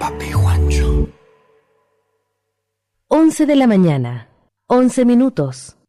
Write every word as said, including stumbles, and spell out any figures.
Papi Juancho. Once de la mañana, once minutos.